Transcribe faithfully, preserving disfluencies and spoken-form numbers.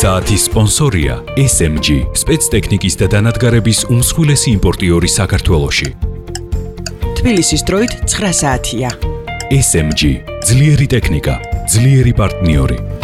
საათის სპონსორია S M G, სპეცტექნიკის და დანადგარების უმსხვილესი იმპორტიორი საქართველოში. თბილისის დროით ცხრა საათია. S M G, ძლიერი ტექნიკა, ძლიერი პარტნიორი.